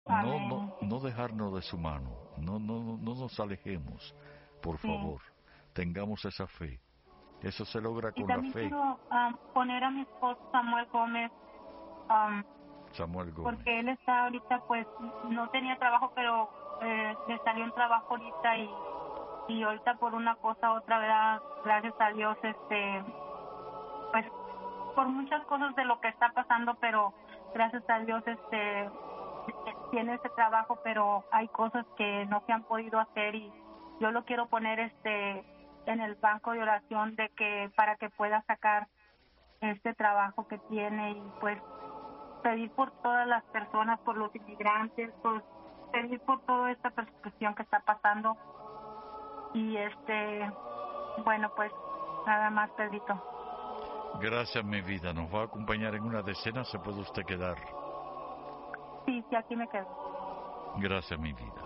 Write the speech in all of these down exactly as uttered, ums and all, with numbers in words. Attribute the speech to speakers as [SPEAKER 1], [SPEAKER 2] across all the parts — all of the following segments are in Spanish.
[SPEAKER 1] no, no,
[SPEAKER 2] Amén.
[SPEAKER 1] no dejarnos de su mano, no, no, no no nos alejemos, por
[SPEAKER 2] Sí.
[SPEAKER 1] favor, tengamos esa fe. Eso se logra
[SPEAKER 2] Y
[SPEAKER 1] con la
[SPEAKER 2] también
[SPEAKER 1] fe.
[SPEAKER 2] quiero am, poner a mi esposo Samuel Gómez, am,
[SPEAKER 1] Samuel Gómez.
[SPEAKER 2] porque él está ahorita, pues, no tenía trabajo, pero eh, le salió un trabajo ahorita y, y ahorita por una cosa u otra, ¿verdad? Gracias a Dios, este, pues, por muchas cosas de lo que está pasando, pero gracias a Dios, este, tiene ese trabajo, pero hay cosas que no se han podido hacer y yo lo quiero poner, este, en el banco de oración de que para que pueda sacar este trabajo que tiene y pues pedir por todas las personas, por los inmigrantes, por pedir por toda esta persecución que está pasando y este, bueno, pues nada más, Pedrito.
[SPEAKER 1] Gracias, mi vida. Nos va a acompañar en una decena. Se puede usted quedar.
[SPEAKER 2] Sí, sí, aquí me quedo.
[SPEAKER 1] Gracias, mi vida.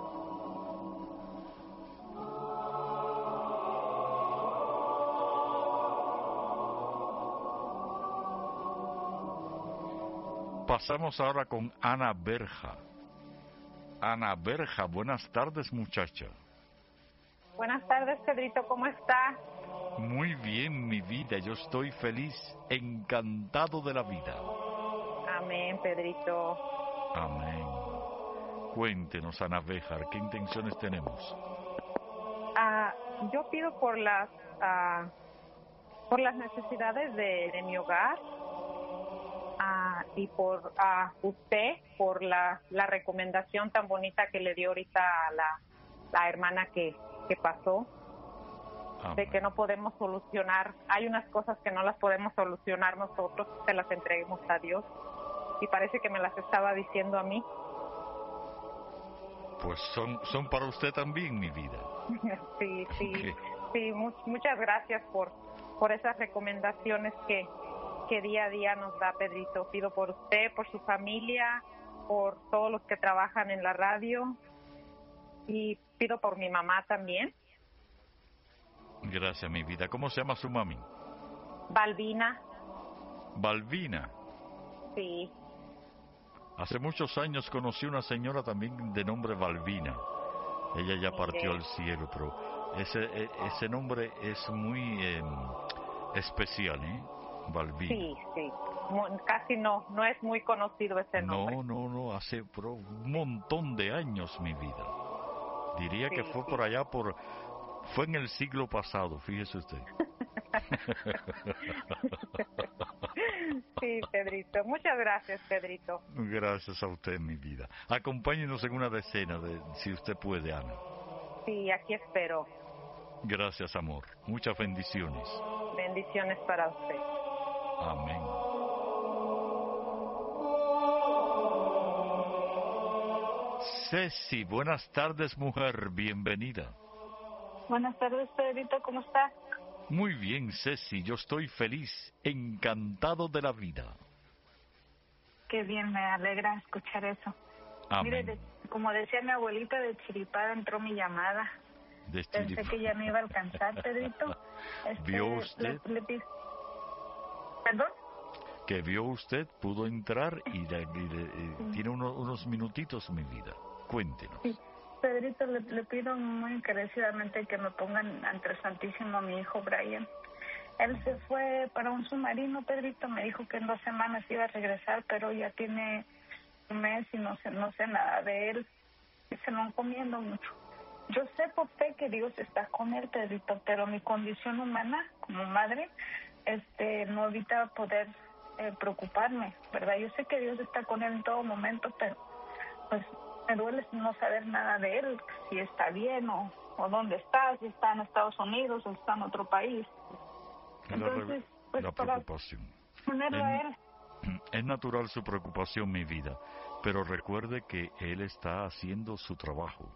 [SPEAKER 1] Pasamos ahora con Ana Berja. Ana Berja, buenas tardes, muchacha.
[SPEAKER 3] Buenas tardes, Pedrito, ¿cómo está?
[SPEAKER 1] Muy bien, mi vida. Yo estoy feliz, encantado de la vida.
[SPEAKER 3] Amén, Pedrito.
[SPEAKER 1] Amén. Cuéntenos, Ana Béjar, ¿qué intenciones tenemos?
[SPEAKER 3] Ah, yo pido por las ah, por las necesidades de, de mi hogar ah, y por ah, usted, por la, la recomendación tan bonita que le dio ahorita a la, la hermana que, que pasó,
[SPEAKER 1] Amén.
[SPEAKER 3] de que no podemos solucionar, hay unas cosas que no las podemos solucionar nosotros, se las entreguemos a Dios, y parece que me las estaba diciendo a mí.
[SPEAKER 1] Pues son, son para usted también, mi vida.
[SPEAKER 3] Sí, sí,
[SPEAKER 1] Okay.
[SPEAKER 3] sí, mu- muchas gracias por, por esas recomendaciones que, que día a día nos da, Pedrito. Pido por usted, por su familia, por todos los que trabajan en la radio y pido por mi mamá también,
[SPEAKER 1] Gracias, mi vida. ¿Cómo se llama su mami?
[SPEAKER 3] Balbina.
[SPEAKER 1] Balbina.
[SPEAKER 3] Sí,
[SPEAKER 1] Hace muchos años conocí una señora también de nombre Balbina. Ella ya partió al cielo, pero ese e- ese nombre es muy eh, especial, ¿eh? Balbina.
[SPEAKER 3] sí, sí. Mu- Casi no, no es muy conocido ese nombre.
[SPEAKER 1] No, no, no, hace pero un montón de años, mi vida. Diría
[SPEAKER 3] Sí,
[SPEAKER 1] que fue
[SPEAKER 3] sí.
[SPEAKER 1] por allá, por fue en el siglo pasado, fíjese usted.
[SPEAKER 3] Sí, Pedrito. Muchas gracias, Pedrito.
[SPEAKER 1] Gracias a usted, mi vida. Acompáñenos en una decena, de, si usted puede, Ana.
[SPEAKER 3] Sí, aquí espero.
[SPEAKER 1] Gracias, amor. Muchas bendiciones.
[SPEAKER 3] Bendiciones para usted.
[SPEAKER 1] Amén. Ceci, buenas tardes, mujer. Bienvenida.
[SPEAKER 2] Buenas tardes, Pedrito, ¿cómo está?
[SPEAKER 1] Muy bien, Ceci. Yo estoy feliz, encantado de la vida.
[SPEAKER 2] Qué bien, me alegra escuchar eso. Mire,
[SPEAKER 1] Amén.
[SPEAKER 2] de- como decía mi abuelita, de chiripada entró mi llamada.
[SPEAKER 1] De
[SPEAKER 2] Pensé
[SPEAKER 1] Chiripa.
[SPEAKER 2] que ya me iba a alcanzar, Pedrito. Este,
[SPEAKER 1] ¿Vio usted?
[SPEAKER 2] Le, le pido- ¿Perdón?
[SPEAKER 1] Que vio usted, pudo entrar y, le- y le- eh, tiene uno- unos minutitos, mi vida. Cuéntenos.
[SPEAKER 2] Sí. Pedrito, le, le pido muy encarecidamente que me pongan ante el Santísimo a mi hijo Brian. Él se fue para un submarino, Pedrito, me dijo que en dos semanas iba a regresar, pero ya tiene un mes y no sé, no sé nada de él. Y se lo encomiendo mucho. Yo sé por fe que Dios está con él, Pedrito, pero mi condición humana como madre este no evita poder eh, preocuparme, ¿verdad? Yo sé que Dios está con él en todo momento, pero pues me duele no saber nada de él, si está bien o, o dónde está, si está en Estados Unidos o está en otro país.
[SPEAKER 1] La,
[SPEAKER 2] Entonces, pues
[SPEAKER 1] la
[SPEAKER 2] para
[SPEAKER 1] preocupación.
[SPEAKER 2] ponerlo a él.
[SPEAKER 1] Es natural su preocupación, mi vida, pero recuerde que él está haciendo su trabajo.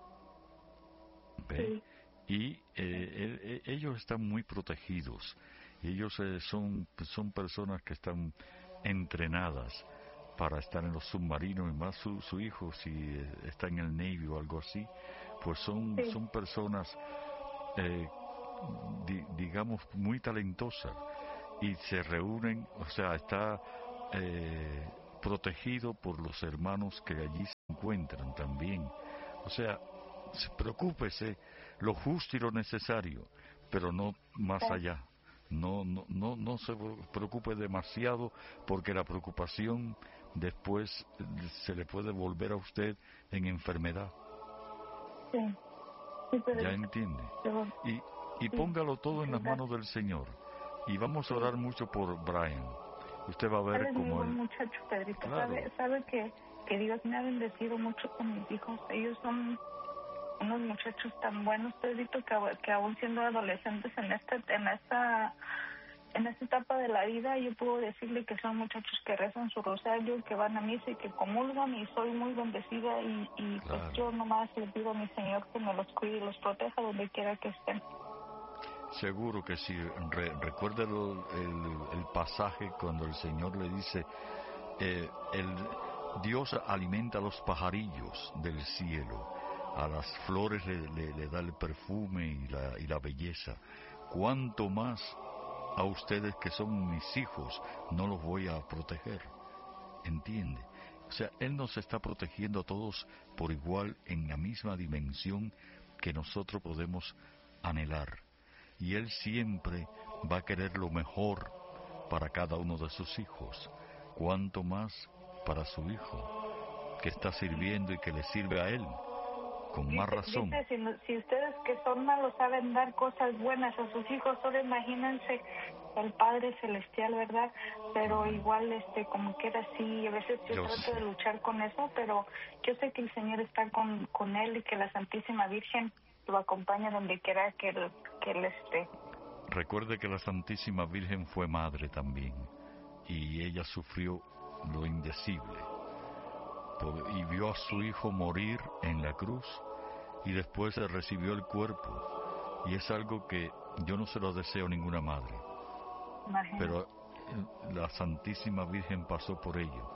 [SPEAKER 1] ¿Ve?
[SPEAKER 2] Sí.
[SPEAKER 1] Y eh, él- eh, ellos están muy protegidos. Ellos eh, son, son personas que están entrenadas para estar en los submarinos, y más su, su hijo, si eh, está en el Navy o algo así, pues son,
[SPEAKER 2] Sí.
[SPEAKER 1] son personas, eh, di- digamos, muy talentosas y se reúnen, o sea, está eh, protegido por los hermanos que allí se encuentran también. O sea, se- preocúpese lo justo y lo necesario, pero no más allá. No, no, no, no se preocupe demasiado, porque la preocupación después se le puede volver a usted en enfermedad.
[SPEAKER 2] Sí. Sí, pero
[SPEAKER 1] ¿Ya entiende?
[SPEAKER 2] yo-
[SPEAKER 1] Y, y
[SPEAKER 2] sí,
[SPEAKER 1] póngalo todo en
[SPEAKER 2] sí,
[SPEAKER 1] las manos del Señor. Y vamos a orar mucho por Brian. Usted va a ver
[SPEAKER 2] Él es muy
[SPEAKER 1] cómo
[SPEAKER 2] buen
[SPEAKER 1] él...
[SPEAKER 2] muchacho, Pedrito.
[SPEAKER 1] Claro.
[SPEAKER 2] Sabe, sabe que, que Dios me ha bendecido mucho con mis hijos. Ellos son unos muchachos tan buenos, Pedrito, que, a- que aún siendo adolescentes en esta, en esta, en esta etapa de la vida, yo puedo decirle que son muchachos que rezan su rosario, que van a misa y que comulgan, y soy muy bendecida, y, y
[SPEAKER 1] Claro.
[SPEAKER 2] pues yo nomás le pido a mi Señor que me los cuide y los proteja donde quiera que estén.
[SPEAKER 1] Seguro que sí. Re, recuerde lo- el, el pasaje cuando el Señor le dice, eh, el, Dios alimenta a los pajarillos del cielo, a las flores le, le- le da el perfume y la, y la belleza. ¿Cuánto más a ustedes que son mis hijos no los voy a proteger? ¿Entiende? O sea, Él nos está protegiendo a todos por igual, en la misma dimensión que nosotros podemos anhelar. Y Él siempre va a querer lo mejor para cada uno de sus hijos. Cuánto más para su hijo, que está sirviendo y que le sirve a Él, con más
[SPEAKER 2] Dice,
[SPEAKER 1] razón.
[SPEAKER 2] dice, si, no- si ustedes que son malos saben dar cosas buenas a sus hijos, solo imagínense el Padre Celestial, ¿verdad? Pero
[SPEAKER 1] Amén.
[SPEAKER 2] igual, este, como quiera, sí, a veces yo,
[SPEAKER 1] Yo
[SPEAKER 2] trato
[SPEAKER 1] sé.
[SPEAKER 2] de luchar con eso, pero yo sé que el Señor está con, con él, y que la Santísima Virgen lo acompaña donde quiera que él, que él esté.
[SPEAKER 1] Recuerde que la Santísima Virgen fue madre también, y ella sufrió lo indecible, por- y vio a su hijo morir en la cruz, y después se recibió el cuerpo, y es algo que yo no se lo deseo a ninguna madre,
[SPEAKER 2] Imagínate.
[SPEAKER 1] pero eh, la Santísima Virgen pasó por ello.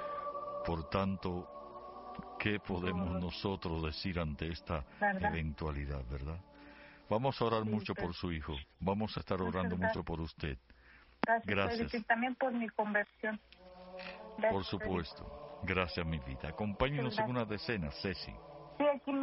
[SPEAKER 1] Por tanto, ¿qué podemos nosotros decir ante esta
[SPEAKER 2] ¿Verdad?
[SPEAKER 1] eventualidad, verdad? Vamos a orar
[SPEAKER 2] Sí,
[SPEAKER 1] mucho
[SPEAKER 2] pues.
[SPEAKER 1] por su hijo, vamos a estar
[SPEAKER 2] Muchas
[SPEAKER 1] orando
[SPEAKER 2] gracias.
[SPEAKER 1] mucho por usted.
[SPEAKER 2] Gracias,
[SPEAKER 1] Gracias.
[SPEAKER 2] Pedrito, y también por mi conversión. Gracias,
[SPEAKER 1] Por supuesto. Gracias, mi vida. Acompáñenos en
[SPEAKER 2] Gracias.
[SPEAKER 1] una decena, Ceci.
[SPEAKER 2] Pedrito. Sí, aquí me